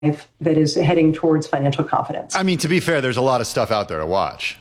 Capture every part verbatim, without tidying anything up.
that is heading towards financial confidence. I mean, to be fair, there's a lot of stuff out there to watch.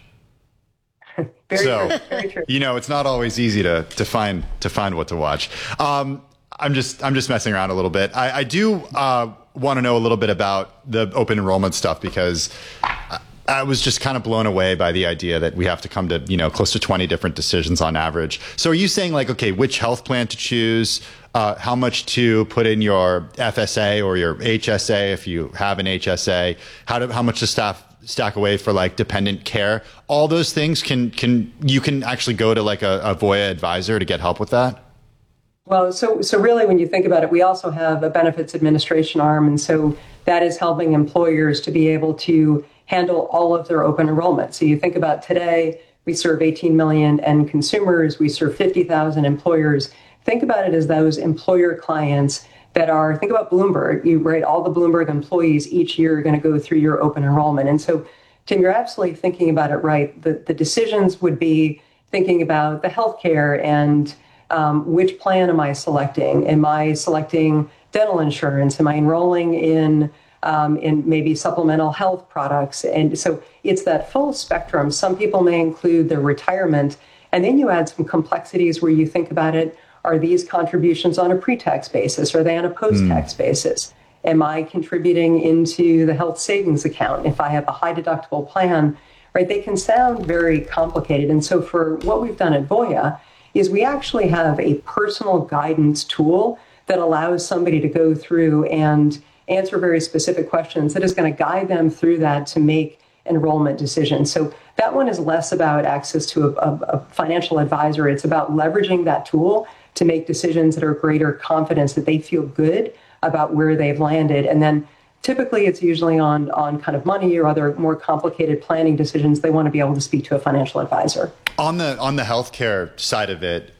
Very so, true. Very true. You know, it's not always easy to to find to find what to watch. Um, I'm just I'm just messing around a little bit. I, I do uh, want to know a little bit about the open enrollment stuff, because I, I was just kind of blown away by the idea that we have to come to, you know, close to twenty different decisions on average. So are you saying, like, okay, which health plan to choose, uh, how much to put in your F S A or your H S A if you have an H S A, how to how much to staff stack away for like dependent care, all those things can can you can actually go to like a, a Voya advisor to get help with that? Well, so so really, when you think about it, we also have a benefits administration arm, and so that is helping employers to be able to handle all of their open enrollment. So you think about today, we serve eighteen million end consumers, we serve fifty thousand employers. Think about it as those employer clients that are, think about Bloomberg, you right, all the Bloomberg employees each year are going to go through your open enrollment. And so, Tim, you're absolutely thinking about it right. The, the decisions would be thinking about the healthcare and um, which plan am I selecting? Am I selecting dental insurance? Am I enrolling in Um, in maybe supplemental health products? And so it's that full spectrum. Some people may include their retirement, and then you add some complexities where you think about it. Are these contributions on a pre-tax basis? Are they on a post-tax mm. basis? Am I contributing into the health savings account? If I have a high deductible plan, right, they can sound very complicated. And so for what we've done at Voya is we actually have a personal guidance tool that allows somebody to go through and answer very specific questions that is going to guide them through that to make enrollment decisions. So that one is less about access to a, a, a financial advisor. It's about leveraging that tool to make decisions that are greater confidence, that they feel good about where they've landed. And then typically it's usually on, on kind of money or other more complicated planning decisions. They want to be able to speak to a financial advisor. On the, on the healthcare side of it,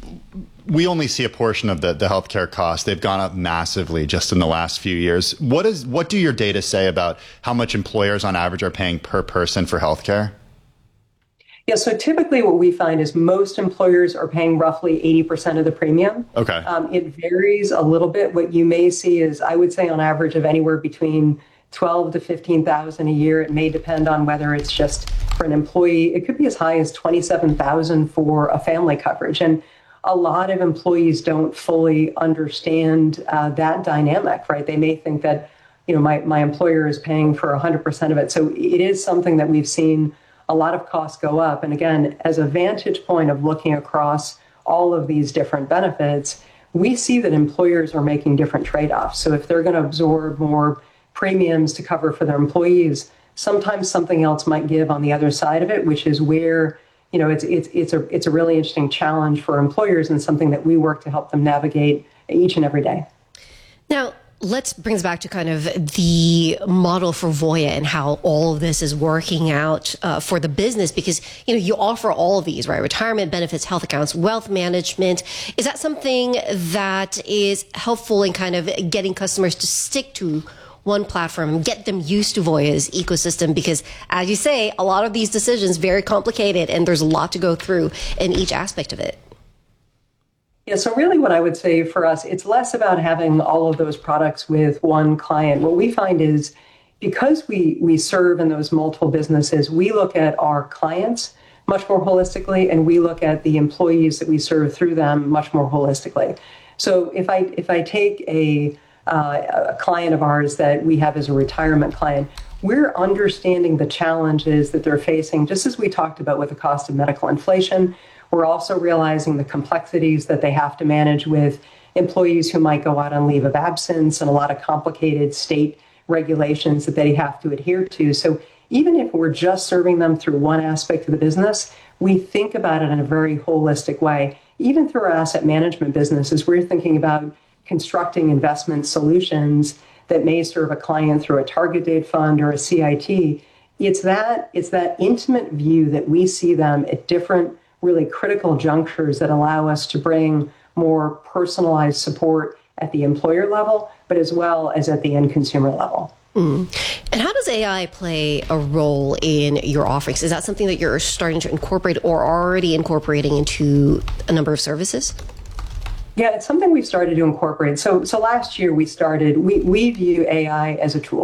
we only see a portion of the, the healthcare costs. They've gone up massively just in the last few years. What is what do your data say about how much employers on average are paying per person for healthcare? Yeah, so typically what we find is most employers are paying roughly eighty percent of the premium. Okay. Um, it varies a little bit. What you may see is, I would say on average of anywhere between twelve to fifteen thousand a year. It may depend on whether it's just for an employee. It could be as high as twenty-seven thousand for a family coverage. And a lot of employees don't fully understand uh, that dynamic, right? They may think that, you know, my, my employer is paying for one hundred percent of it. So it is something that we've seen a lot of costs go up. And again, as a vantage point of looking across all of these different benefits, we see that employers are making different trade-offs. So if they're going to absorb more premiums to cover for their employees, sometimes something else might give on the other side of it, which is where, you know, it's it's it's a it's a really interesting challenge for employers and something that we work to help them navigate each and every day. Now, let's bring us back to kind of the model for Voya and how all of this is working out uh, for the business, because, you know, you offer all of these, right? Retirement benefits, health accounts, wealth management. Is that something that is helpful in kind of getting customers to stick to one platform and get them used to Voya's ecosystem? Because, as you say, a lot of these decisions very complicated and there's a lot to go through in each aspect of it. Yeah, so really what I would say for us, it's less about having all of those products with one client. What we find is, because we, we serve in those multiple businesses, we look at our clients much more holistically, and we look at the employees that we serve through them much more holistically. So if I if I take a, uh, a client of ours that we have as a retirement client, we're understanding the challenges that they're facing, just as we talked about with the cost of medical inflation. We're also realizing the complexities that they have to manage with employees who might go out on leave of absence and a lot of complicated state regulations that they have to adhere to. So even if we're just serving them through one aspect of the business, we think about it in a very holistic way. Even through our asset management businesses, we're thinking about constructing investment solutions that may serve a client through a target date fund or a C I T. It's that, it's that intimate view that we see them at different really critical junctures that allow us to bring more personalized support at the employer level, but as well as at the end consumer level. Mm. And how does A I play a role in your offerings? Is that something that you're starting to incorporate or already incorporating into a number of services? Yeah, it's something we've started to incorporate. So, so last year we started, we, we view A I as a tool.